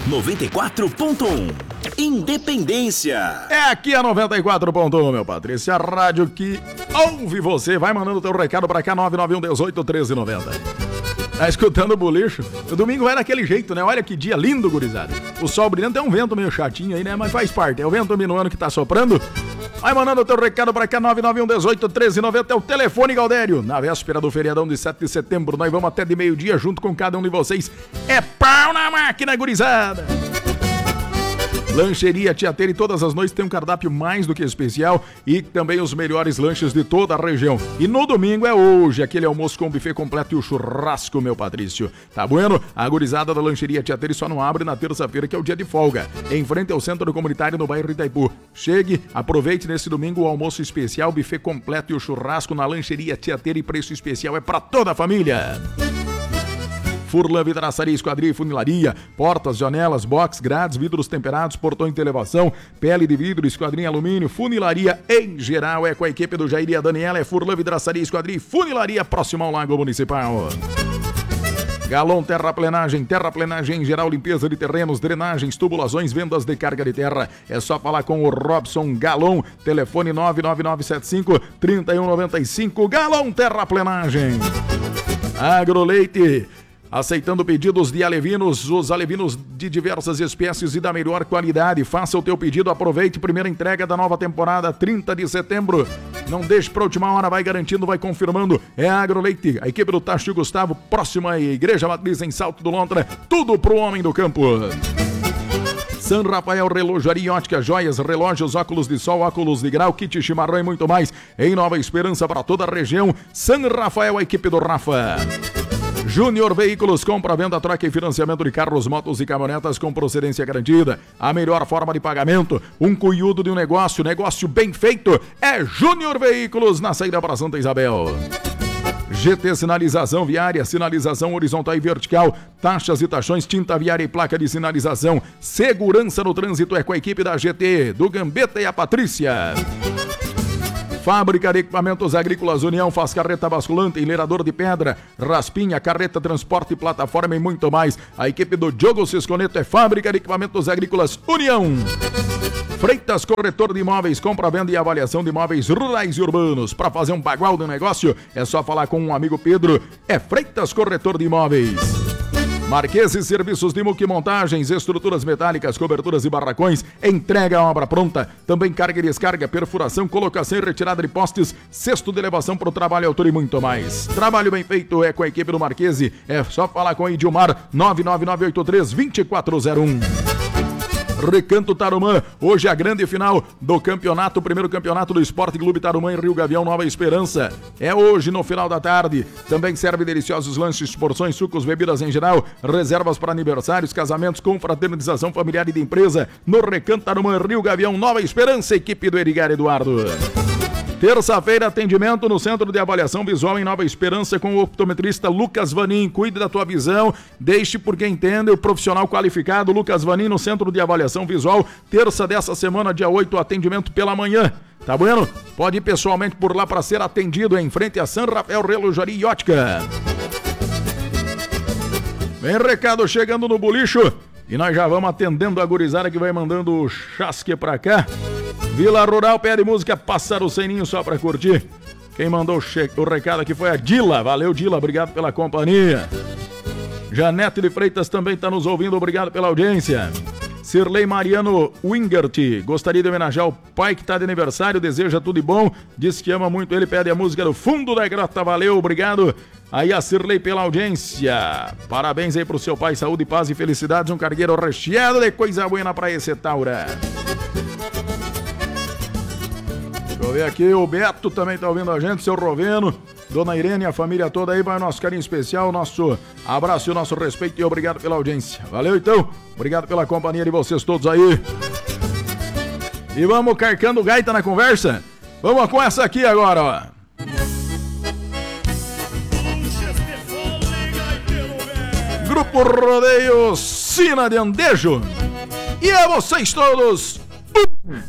94.1 Independência. É aqui a 94.1, meu Patrícia, a rádio que ouve você. Vai mandando teu recado pra cá, 991181390. Tá escutando o bolicho? O domingo vai daquele jeito, né? Olha que dia lindo, gurizada. O sol brilhando, tem um vento meio chatinho aí, né? Mas faz parte, é o vento minuano que tá soprando. Vai mandando o teu recado pra cá, 991181390, é o telefone, Galdério. Na véspera do feriadão de 7 de setembro, nós vamos até de meio-dia junto com cada um de vocês. É pau na máquina, gurizada! Lancheria Tia Tere, todas as noites tem um cardápio mais do que especial e também os melhores lanches de toda a região. E no domingo é hoje, aquele almoço com buffet completo e o churrasco, meu Patrício. Tá bueno? A gurizada da Lancheria Tia Tere só não abre na terça-feira, que é o dia de folga, em frente ao Centro Comunitário no bairro Itaipu. Chegue, aproveite nesse domingo o almoço especial, buffet completo e o churrasco na Lancheria Tia Tere, e preço especial é pra toda a família. Furlan Vidraçaria, Esquadria e Funilaria, portas, janelas, box, grades, vidros temperados, portões de elevação, pele de vidro, esquadrinha alumínio, funilaria em geral. É com a equipe do Jair e a Daniela, é Furlan Vidraçaria, Esquadria e Funilaria, próximo ao Lago Municipal. Galon Terraplenagem em geral, limpeza de terrenos, drenagens, tubulações, vendas de carga de terra. É só falar com o Robson Galon, telefone 99975-3195, Galon Terraplenagem. Agroleite, aceitando pedidos de alevinos, os alevinos de diversas espécies e da melhor qualidade. Faça o teu pedido, aproveite, primeira entrega da nova temporada, 30 de setembro. Não deixe para a última hora, vai garantindo, vai confirmando. É a Agroleite, a equipe do Tacho Gustavo, próxima à Igreja Matriz em Salto do Lontra, tudo pro homem do campo. San Rafael Relojaria e Ótica, joias, relógios, óculos de sol, óculos de grau, kit chimarrão e muito mais. Em Nova Esperança para toda a região, San Rafael, a equipe do Rafa. Júnior Veículos, compra, venda, troca e financiamento de carros, motos e caminhonetas com procedência garantida. A melhor forma de pagamento, um cunhudo de um negócio bem feito, é Júnior Veículos, na saída para Santa Isabel. GT Sinalização Viária, sinalização horizontal e vertical, taxas e taxões, tinta viária e placa de sinalização. Segurança no trânsito é com a equipe da GT, do Gambetta e a Patrícia. Fábrica de Equipamentos Agrícolas União, faz carreta basculante, enleirador de pedra, raspinha, carreta, transporte, plataforma e muito mais. A equipe do Diogo Cisconeto é Fábrica de Equipamentos Agrícolas União. Freitas Corretor de Imóveis, compra, venda e avaliação de imóveis rurais e urbanos. Para fazer um bagual do negócio, é só falar com um amigo Pedro, é Freitas Corretor de Imóveis. Marqueses Serviços de Muque, montagens, estruturas metálicas, coberturas e barracões, entrega a obra pronta, também carga e descarga, perfuração, colocação e retirada de postes, cesto de elevação para o trabalho autor e muito mais. Trabalho bem feito é com a equipe do Marquese, é só falar com o Edilmar, 99983-2401. Recanto Tarumã, hoje a grande final do campeonato, o primeiro campeonato do Esporte Clube Tarumã em Rio Gavião, Nova Esperança. É hoje no final da tarde. Também serve deliciosos lanches, porções, sucos, bebidas em geral, reservas para aniversários, casamentos, confraternização familiar e de empresa. No Recanto Tarumã, Rio Gavião, Nova Esperança, equipe do Edgar Eduardo. Terça-feira, atendimento no Centro de Avaliação Visual em Nova Esperança com o optometrista Lucas Vanin. Cuide da tua visão, deixe por quem entende, o profissional qualificado Lucas Vanin no Centro de Avaliação Visual. Terça dessa semana, dia 8, atendimento pela manhã. Tá bueno? Pode ir pessoalmente por lá para ser atendido em frente a San Rafael Relojaria e Ótica. Vem recado chegando no bolicho e nós já vamos atendendo a gurizada que vai mandando o chasque pra cá. Vila Rural pede música Pássaro Sem Ninho só pra curtir. Quem mandou o recado aqui foi a Dila. Valeu, Dila, obrigado pela companhia. Janete de Freitas também tá nos ouvindo, obrigado pela audiência. Sirlei Mariano Wingert, gostaria de homenagear o pai que tá de aniversário, deseja tudo de bom, diz que ama muito ele, pede a música do fundo da grota, valeu, obrigado. Aí a Sirlei pela audiência. Parabéns aí pro seu pai, saúde, paz e felicidades, um cargueiro recheado de coisa buena pra esse Taura. Deixa eu ver aqui, o Beto também tá ouvindo a gente, seu Roveno, Dona Irene, a família toda aí, vai o nosso carinho especial, nosso abraço e o nosso respeito e obrigado pela audiência. Valeu então, obrigado pela companhia de vocês todos aí. E vamos carcando gaita na conversa? Vamos com essa aqui agora, ó. Grupo Rodeio Sina de Andejo. E a vocês todos,